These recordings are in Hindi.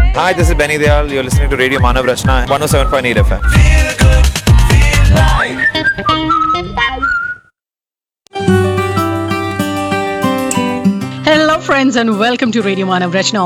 Hi, this is Benny Dayal. You're listening to Radio Manav Rachna 107.8 FM. Hello friends and welcome to radio Manav Rachna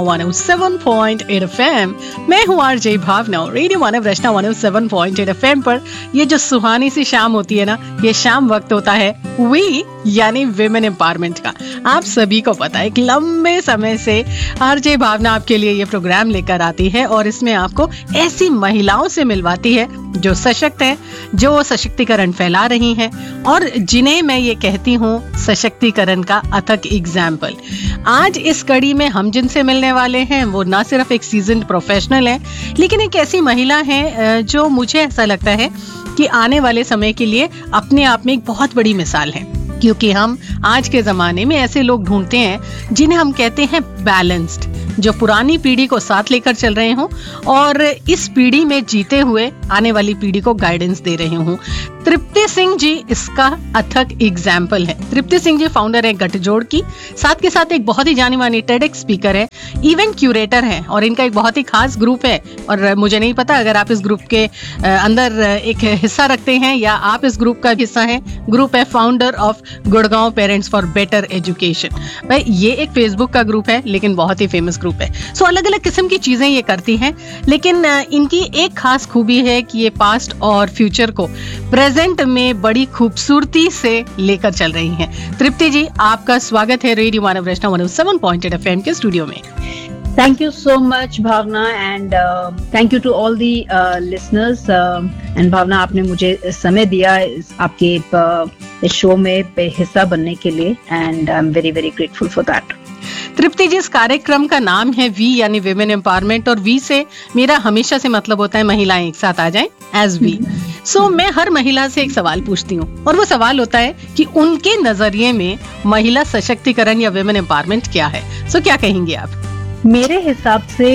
107.8 FM। मैं हूँ आरजे भावना। रेडियो मानव रचना 107.8 FM पर ये जो सुहानी सी शाम होती है ना, ये शाम वक्त होता है वी यानी विमेन एम्पावरमेंट का। आप सभी को पता है, एक लंबे समय से आरजे भावना आपके लिए ये प्रोग्राम लेकर आती है और इसमें आपको ऐसी महिलाओं से मिलवाती है जो सशक्त हैं, जो सशक्तिकरण फैला रही हैं और जिन्हें मैं ये कहती हूँ सशक्तिकरण का अथक एग्जाम्पल। आज इस कड़ी में हम जिनसे मिलने वाले हैं वो ना सिर्फ एक सीजन्ड प्रोफेशनल है, लेकिन एक ऐसी महिला है जो मुझे ऐसा लगता है कि आने वाले समय के लिए अपने आप में एक बहुत बड़ी मिसाल है। क्योंकि हम आज के जमाने में ऐसे लोग ढूंढते हैं जिन्हें हम कहते हैं बैलेंस्ड, जो पुरानी पीढ़ी को साथ लेकर चल रहे हों और इस पीढ़ी में जीते हुए आने वाली पीढ़ी को गाइडेंस दे रहे हों। तृप्ति सिंह जी इसका अथक एग्जाम्पल है। तृप्ति सिंह जी फाउंडर है गठजोड़ की, साथ के साथ एक बहुत ही जानी मानी टेडेक्स स्पीकर है, इवेंट क्यूरेटर है और इनका एक बहुत ही खास ग्रुप है। और मुझे नहीं पता अगर आप इस ग्रुप के अंदर एक हिस्सा रखते हैं या आप इस ग्रुप का हिस्सा हैं। ग्रुप है founder of Gurgaon parents for better education. भाई ये एक फेसबुक का ग्रुप है लेकिन बहुत ही फेमस ग्रुप है। सो अलग अलग किस्म की चीजें ये करती हैं, लेकिन इनकी एक खास खूबी है कि ये पास्ट और फ्यूचर को प्रेजेंट में बड़ी खूबसूरती से लेकर चल रही हैं। तृप्ति जी, आपका स्वागत है रेडियो मानव रचना 107.8 FM के स्टूडियो में। Thank you so much, Bhavna, and thank you to all the listeners. And Bhavna, आपने मुझे समय दिया आपके इस शो में हिस्सा बनने के लिए, and I'm very very grateful for that. तृप्ति जी, इस कार्यक्रम का नाम है वी यानी विमेन एम्पावरमेंट और वी से मेरा हमेशा से मतलब होता है महिलाएं एक साथ आ जाएं एज वी। सो मैं हर महिला से एक सवाल पूछती हूँ और वो सवाल होता है कि उनके नजरिए में महिला सशक्तिकरण या विमेन एम्पावरमेंट क्या है। सो क्या कहेंगे आप? मेरे हिसाब से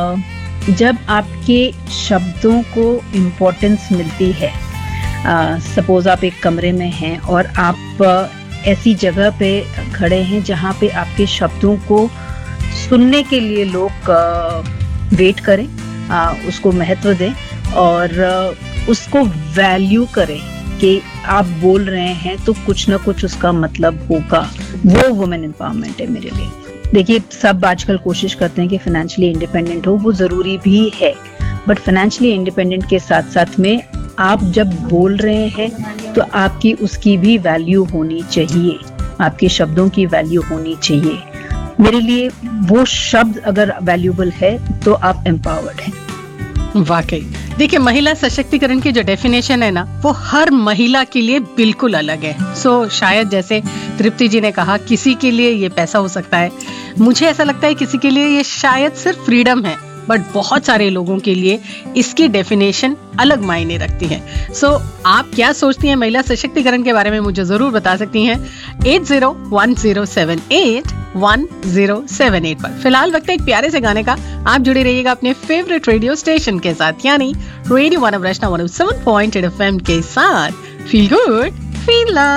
जब आपके शब्दों को इम्पोर्टेंस मिलती है, सपोज आप एक कमरे में हैं और आप ऐसी जगह पे खड़े हैं जहाँ पे आपके शब्दों को सुनने के लिए लोग वेट करें, उसको महत्व दें और उसको वैल्यू करें कि आप बोल रहे हैं तो कुछ ना कुछ उसका मतलब होगा, वो वुमेन एम्पावरमेंट है मेरे लिए। देखिए, सब आजकल कोशिश करते हैं कि फाइनेंशियली इंडिपेंडेंट हो, वो जरूरी भी है, बट फाइनेंशियली इंडिपेंडेंट के साथ साथ में आप जब बोल रहे हैं तो आपकी उसकी भी वैल्यू होनी चाहिए, आपके शब्दों की वैल्यू होनी चाहिए। मेरे लिए वो शब्द अगर वैल्यूबल है तो आप एम्पावर्ड हैं। वाकई देखिए, महिला सशक्तिकरण की जो डेफिनेशन है ना, वो हर महिला के लिए बिल्कुल अलग है। सो शायद जैसे तृप्ति जी ने कहा, किसी के लिए ये पैसा हो सकता है, मुझे ऐसा लगता है किसी के लिए ये शायद सिर्फ फ्रीडम है, बट बहुत सारे लोगों के लिए इसकी डेफिनेशन अलग मायने रखती है। सो आप क्या सोचती हैं महिला सशक्तिकरण के बारे में, मुझे जरूर बता सकती हैं 8010781078 पर। फिलहाल वक्त है एक प्यारे से गाने का। आप जुड़े रहिएगा अपने फेवरेट रेडियो स्टेशन के साथ, यानी रेडियो मानव रचना 107.8 FM के साथ। Feel good, feel love.